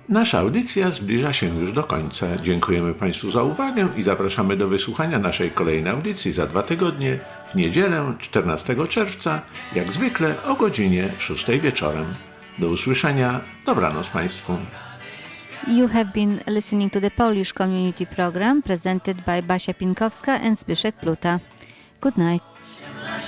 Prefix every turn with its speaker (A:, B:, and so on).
A: Nasza audycja zbliża się już do końca. Dziękujemy Państwu za uwagę i zapraszamy do wysłuchania naszej kolejnej audycji za 2 tygodnie, w niedzielę 14 czerwca, jak zwykle o godzinie 6 wieczorem. Do usłyszenia. Dobranoc Państwu.
B: You have been listening to the Polish Community Program presented by Basia Pinkowska and Zbyszek Pluta. Good night.